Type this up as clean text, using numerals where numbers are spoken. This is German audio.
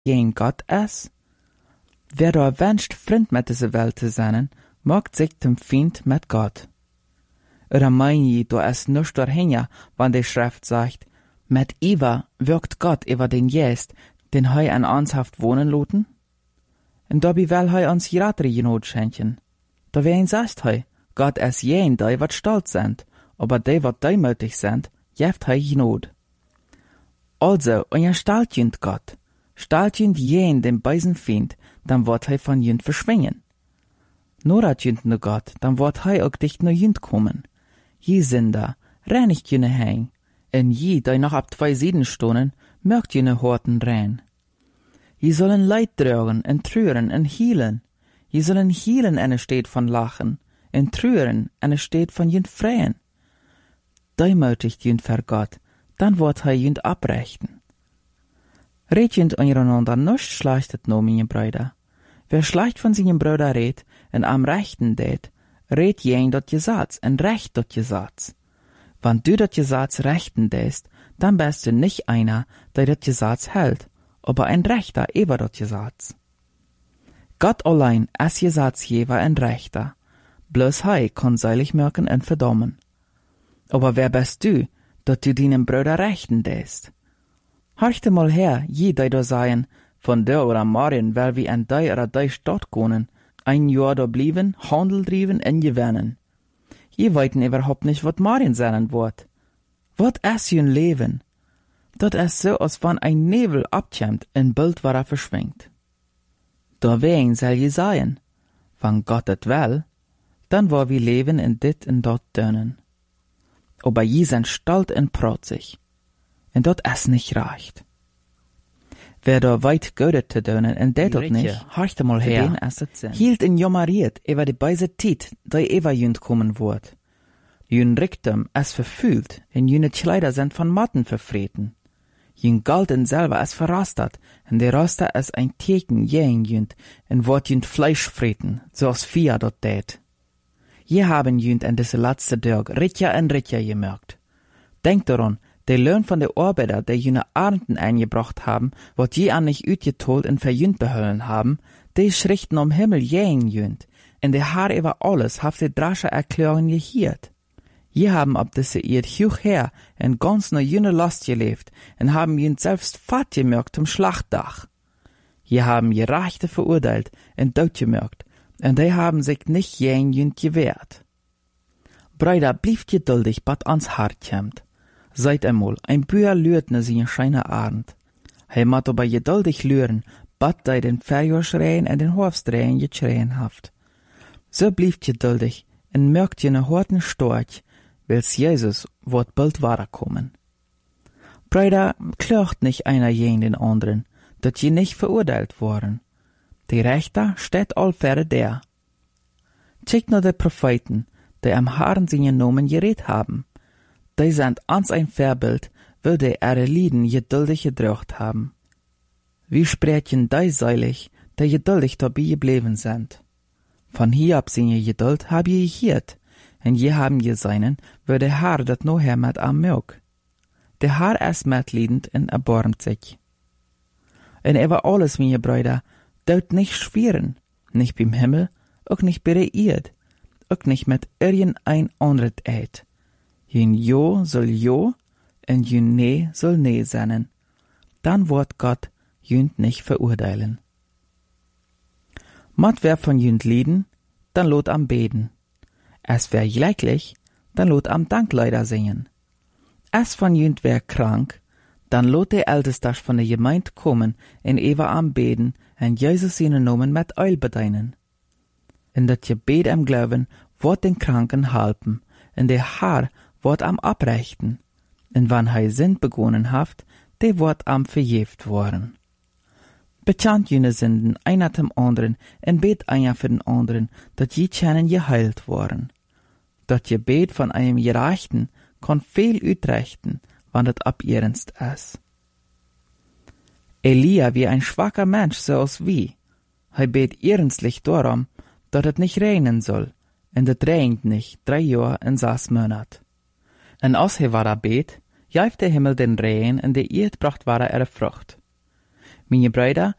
jen Gott es? Wer da wünscht, Freund mit dieser Welt zu sein, macht sich zum Feind mit Gott. Oder mein je, da es nicht dahin, wann die Schrift sagt, mit Eva wirkt Gott über den Jest, den hei an uns haft wohnen loten? Und dabei will hei uns jratere Genot schenken. Da wer ihn sagt hei, Gott es jen, die wat stolz sind, aber die wat deimütig sind, jeft hei Genot. Also, und ihr stalt jünd Gott, stalt jünd jen den beisen Feind, dann wird hei von jünd verschwingen. Nur hat jünd ne Gott, dann wird hei auch dicht ne jünd kommen. Je Sünder, reinigt jüne heim, en je, die noch ab 2 Sieden stonen, mögt jüne Horten rein. Je sollen Leid tragen, en trüren, en hielen. Je sollen hielen, en steht von lachen, en trüren, en steht von jünd freien. Deimütigt jünd ver Gott, dann wird hei jünd abrechten. Red jünd untereinander nicht schlechtet no, meine Brüder. Wer schlecht von seinen Brüder red, en am Rechten det, red jen dat je Satz, en recht dat je Satz. Wann du dat je Satz rechten dest, dann bist du nicht einer, der dat je Satz hält, aber ein Rechter über dat je Satz. Gott allein es je Satz jewer ein Rechter, bloß hei kann seilig merken en verdammen. Aber wer bist du, dat du deinen Brüder rechten dest? Horchte mal her, je die da seien, von der oder morgen will wie en die oder die Stadt gonen, ein Jahr da blieben, Handel driven en gewinnen. Je weiten überhaupt nicht, wat morgen sein wird. Wat es jün Leben? Dat es so, als wann ein Nebel abkämmt, en Bild war verschwingt. Da wen soll je sein? Wann Gott et will, dann war wir leben in dit en dort dönnen. Aber je sind stalt en protzig, en dat es nicht reicht. Wer da weit gödet te dönen en det dort nicht, horchte mal her, hielt en jommeriert über die beise Tiet, die ewa jünd kommen wird. Jün Ricktem es verfühlt, en jüne Kleider sind von Matten verfreten. Jün Galten selber es verrostet, en der Roster es ein Teken jähen jünd, en wort jünd Fleisch freten, so als Vieh dort tät. Je haben jünd en diese letzte Tag Ritja en Ritja gemerkt. Denkt daran, der Lohn von der Arbeiter, die jüne Arnden eingebracht haben, wat je an nicht ütgetolt en verjünd behöllen haben, die schrichten am Himmel jähen jünd, en der Haar über alles haft die drasche Erklärung gehiert. Je haben ab diese Erd hoch her en ganz ne jüne Last gelebt, en haben jünd selbst fad gemerkt zum Schlachtdach. Je haben je Rechte verurteilt en dood gemerkt, en die haben sich nicht jähen jünd gewehrt. Brüder, blieft geduldig, bat ans Hart kämmt. Seid einmal, ein Büher lürt ne seine scheine Abend. Hei mat aber geduldig lüren, bat dei den Verjor schreien en den Horfsträhen geschreien haft. So blieft geduldig, en merkt je ne horten Storch, wils Jesus wird bald kommen. Brüder, klagt nicht einer jen den anderen, dat je nicht verurteilt worden. Die Rechter steht allfähre der. Checkt nur die Propheten, die am Haaren seine Nomen geredet haben. Die sind ans ein Vorbild, will die ihre Lieden geduldig gedrückt haben. Wie sprechen die seilig, die geduldig dabei geblieben sind? Von hier ab seine Geduld hab je gehiert, en je haben je seinen, wo der Herr dat no her mit am mög. Der Herr ist mitliedend en erbarmt sich. En über alles, meine Brüder, dort nicht schweren, nicht beim Himmel, auch nicht bei der Erd, auch nicht mit irgendein anderes Eid. Jün Jo soll Jo, en jün Nee soll Nee sein. Dann wird Gott jünd nicht verurteilen. Mat wer von jünd lieden, dann lot am beten. Es wär gleichlich, dann lot am Dankleider singen. Es von jünd wär krank, dann lot der Älteste von der Gemeinde kommen en ewa am beten en Jesus seinen Namen mit Eul bedeinen. In dat Gebet am Glauben wird den Kranken halpen, en der Herr wird am abrechten, en wann hei Sünd begonnen haft, der wird am verjeft worden. Bekannt jene Sünden einer dem anderen, en bet einer für den anderen, dat je können geheilt worden. Dat Gebet von einem Gerechten kann viel utrechten, wann dat ab ernst ist. Elia wie ein schwacher Mensch so als wie. Hei bet ernstlich darum, dat het nicht regnen soll, en dat regnet nicht 3 Jahr en 6 Monat. En als he war bet, jaeft der Himmel den Regen en de Erd bracht ihre Frucht. Meine Brüder